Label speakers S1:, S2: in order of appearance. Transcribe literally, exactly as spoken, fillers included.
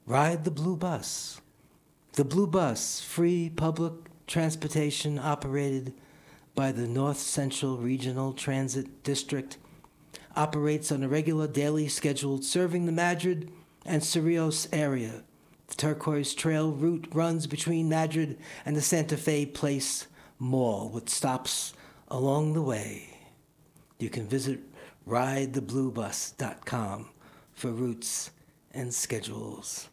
S1: Ride the Blue Bus. The Blue Bus, free public transportation operated by the North Central Regional Transit District, operates on a regular daily schedule serving the Madrid and Cerrillos area. The Turquoise Trail route runs between Madrid and the Santa Fe Place Mall with stops along the way. You can visit ride the blue bus dot com for routes and schedules.